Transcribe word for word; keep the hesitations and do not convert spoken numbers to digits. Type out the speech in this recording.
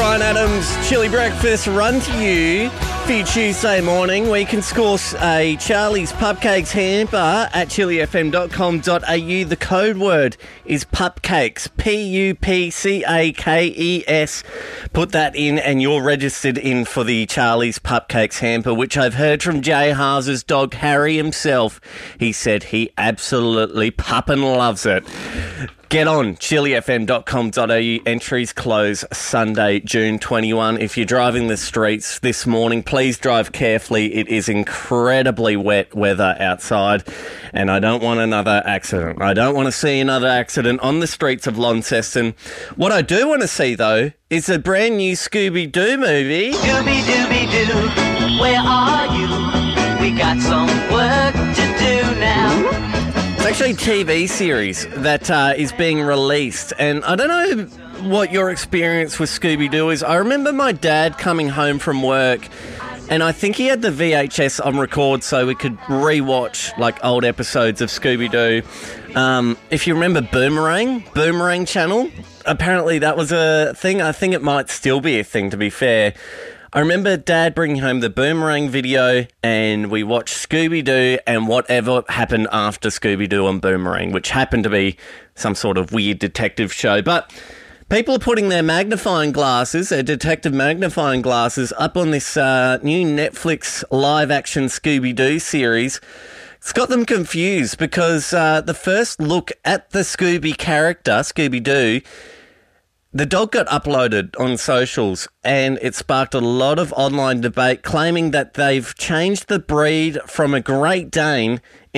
Brian Adams, Chili Breakfast, run to you for your Tuesday morning, where you can score a Charlie's Pupcakes hamper at chili f m dot com dot a u. The code word is Pupcakes, P U P C A K E S. Put that in and you're registered in for the Charlie's Pupcakes hamper, which I've heard from Jay Haas's dog Harry himself. He said he absolutely puppin' loves it. Get on, chili f m dot com dot a u. Entries close Sunday, June twenty-first. If you're driving the streets this morning, please drive carefully. It is incredibly wet weather outside, and I don't want another accident. I don't want to see another accident on the streets of Launceston. What I do want to see, though, is a brand new Scooby-Doo movie. Scooby-Dooby-Doo, where are you? We got some work to do now. It's actually a T V series that uh, is being released, and I don't know what your experience with Scooby-Doo is. I remember my dad coming home from work, and I think he had the V H S on record so we could rewatch like old episodes of Scooby-Doo. Um, if you remember Boomerang, Boomerang Channel, apparently that was a thing. I think it might still be a thing, to be fair. I remember Dad bringing home the Boomerang video, and we watched Scooby-Doo and whatever happened after Scooby-Doo on Boomerang, which happened to be some sort of weird detective show. But people are putting their magnifying glasses, their detective magnifying glasses, up on this uh, new Netflix live-action Scooby-Doo series. It's got them confused because uh, the first look at the Scooby character, Scooby-Doo, the dog got uploaded on socials, and it sparked a lot of online debate claiming that they've changed the breed from a Great Dane